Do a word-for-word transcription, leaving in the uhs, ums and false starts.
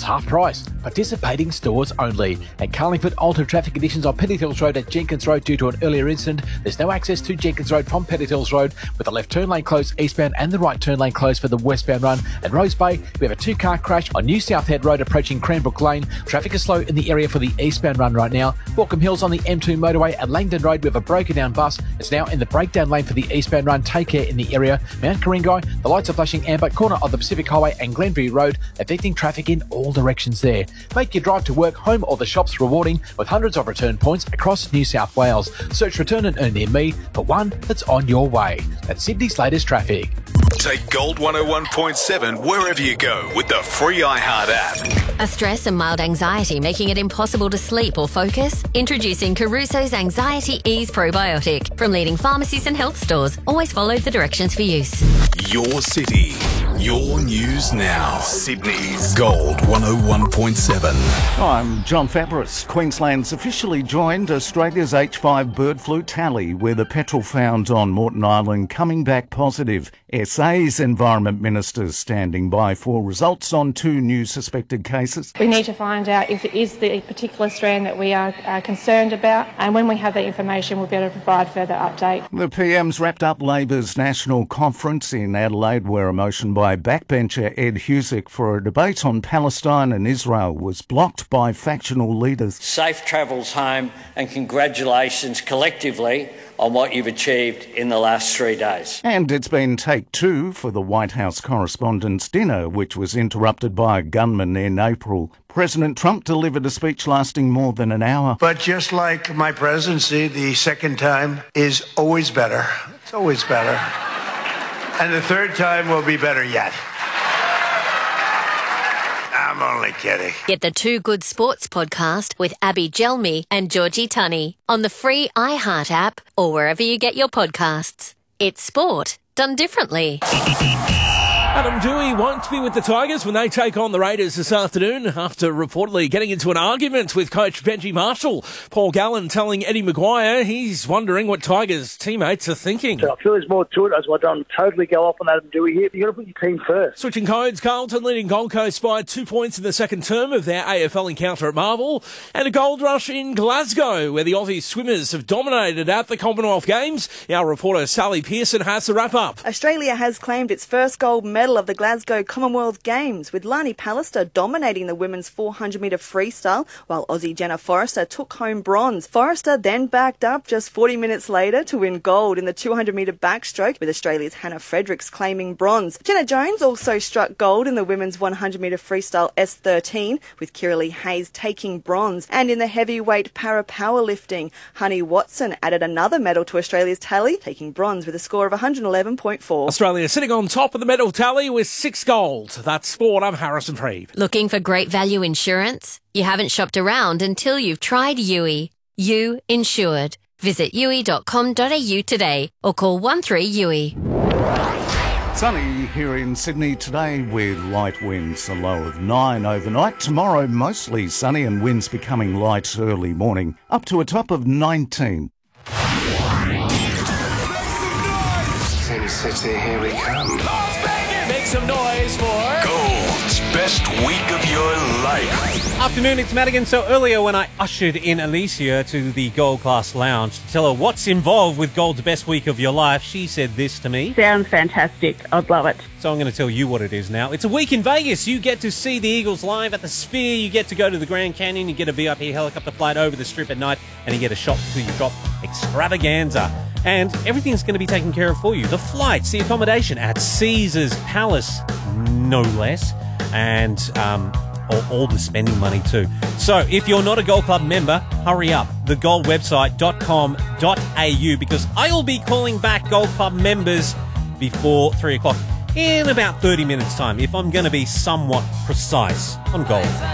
it's half price. Participating stores only. At Carlingford, altered traffic conditions on Pettit Hills Road at Jenkins Road due to an earlier incident. There's no access to Jenkins Road from Pettit Hills Road, with the left turn lane closed eastbound and the right turn lane closed for the westbound run. At Rose Bay, we have a two-car crash on New South Head Road approaching Cranbrook Lane. Traffic is slow in the area for the eastbound run right now. Baulkham Hills on the M two motorway at Langdon Road, we have a broken down bus. It's now in the breakdown lane for the eastbound run. Take care in the area. Mount Karingai, the lights are flashing amber, corner of the Pacific Highway and Glenview Road, affecting traffic in all directions there. Make your drive to work, home or the shops rewarding with hundreds of return points across New South Wales. Search Return and Earn near me for one that's on your way. That's Sydney's latest traffic. Take Gold one oh one point seven wherever you go with the free iHeart app. Are stress and mild anxiety making it impossible to sleep or focus? Introducing Caruso's Anxiety Ease Probiotic from leading pharmacies and health stores. Always follow the directions for use. Your city, your news now. Sydney's Gold one oh one point seven. I'm John Fabris. Queensland's officially joined Australia's H five bird flu tally, with the petrel found on Moreton Island coming back positive. S A's Environment Minister standing by for results on two new suspected cases. We need to find out if it is the particular strand that we are uh, concerned about, and when we have that information we'll be able to provide further update. The P M's wrapped up Labor's national conference in Adelaide, where a motion by backbencher Ed Husick for a debate on Palestine and Israel was blocked by factional leaders. Safe travels home, and congratulations collectively on what you've achieved in the last three days. And it's been take two for the White House Correspondents' Dinner, which was interrupted by a gunman in April. President Trump delivered a speech lasting more than an hour. But just like my presidency, the second time is always better. It's always better. And the third time will be better yet. I'm only kidding. Get the Two Good Sports podcast with Abby Gelmi and Georgie Tunney on the free iHeart app or wherever you get your podcasts. It's sport done differently. Adam Dewey won't be with the Tigers when they take on the Raiders this afternoon after reportedly getting into an argument with coach Benji Marshall. Paul Gallen telling Eddie Maguire he's wondering what Tigers teammates are thinking. So I feel there's more to it. I don't totally go off on Adam Dewey here. You've got to put your team first. Switching codes, Carlton leading Gold Coast by two points in the second term of their A F L encounter at Marvel, and a gold rush in Glasgow where the Aussie swimmers have dominated at the Commonwealth Games. Our reporter Sally Pearson has the wrap-up. Australia has claimed its first gold medal of the Glasgow Commonwealth Games, with Lani Pallister dominating the women's four hundred metre freestyle, while Aussie Jenna Forrester took home bronze. Forrester then backed up just forty minutes later to win gold in the two hundred metre backstroke, with Australia's Hannah Fredericks claiming bronze. Jenna Jones also struck gold in the women's one hundred metre freestyle S thirteen, with Kiralee Hayes taking bronze. And in the heavyweight para powerlifting, Honey Watson added another medal to Australia's tally, taking bronze with a score of one hundred eleven point four. Australia sitting on top of the medal tally with six gold. That's sport. I'm Harrison Freeb. Looking for great value insurance? You haven't shopped around until you've tried U I. You Insured. Visit U I dot com dot a u today or call one three U I. Sunny here in Sydney today with light winds, a low of nine overnight. Tomorrow mostly sunny and winds becoming light early morning, up to a top of nineteen. Sin City, here we come. Make some noise for Gold's best week of your life. Afternoon, it's Madigan. So earlier when I ushered in Alicia to the Gold Class Lounge to tell her what's involved with Gold's best week of your life, she said this to me. Sounds fantastic. I'd love it. So I'm going to tell you what it is now. It's a week in Vegas. You get to see the Eagles live at the Sphere. You get to go to the Grand Canyon. You get a V I P helicopter flight over the Strip at night, and you get a shop to your shop extravaganza. And everything's going to be taken care of for you. The flights, the accommodation at Caesars Palace, no less, and um, all, all the spending money too. So if you're not a Gold Club member, hurry up. the gold website dot com dot a u, because I'll be calling back Gold Club members before three o'clock in about thirty minutes' time, if I'm going to be somewhat precise on Gold.